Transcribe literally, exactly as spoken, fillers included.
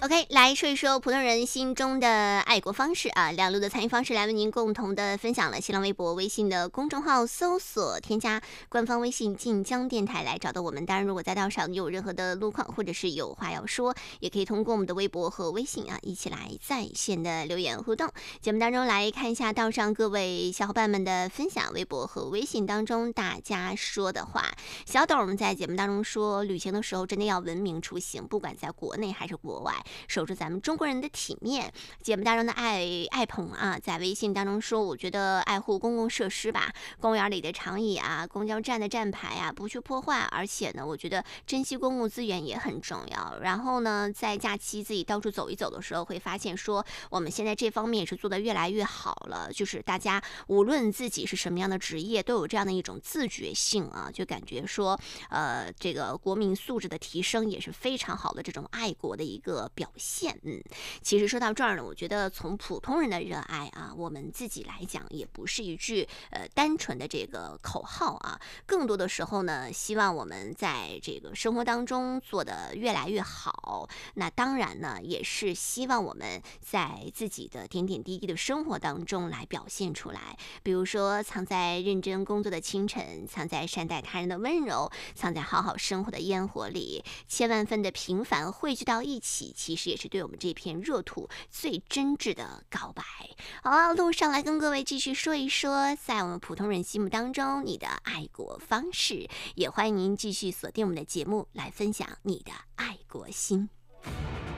OK， 来说一说普通人心中的爱国方式啊，两路的参与方式来为您共同的分享了。新浪微博、微信的公众号搜索添加官方微信晋江电台来找到我们。当然，如果在道上有任何的路况或者是有话要说，也可以通过我们的微博和微信啊，一起来在线的留言互动。节目当中来看一下道上各位小伙伴们的分享，微博和微信当中大家说的话。小董我们在节目当中说，旅行的时候真的要文明出行，不管在国内还是国外，守住咱们中国人的体面。节目当中的爱爱捧啊，在微信当中说，我觉得爱护公共设施吧，公园里的长椅啊，公交站的站牌啊，不去破坏。而且呢，我觉得珍惜公共资源也很重要。然后呢，在假期自己到处走一走的时候，会发现说，我们现在这方面也是做得越来越好了。就是大家无论自己是什么样的职业，都有这样的一种自觉性啊，就感觉说，呃，这个国民素质的提升也是非常好的这种爱国的一个表现。嗯，其实说到这儿呢，我觉得从普通人的热爱啊，我们自己来讲，也不是一句呃单纯的这个口号啊，更多的时候呢，希望我们在这个生活当中做得越来越好。那当然呢，也是希望我们在自己的点点滴滴的生活当中来表现出来。比如说，藏在认真工作的清晨，藏在善待他人的温柔，藏在好好生活的烟火里，千万分的平凡汇聚到一起，其实也是对我们这片热土最真挚的告白。好了，路上来跟各位继续说一说，在我们普通人心目当中你的爱国方式，也欢迎您继续锁定我们的节目来分享你的爱国心。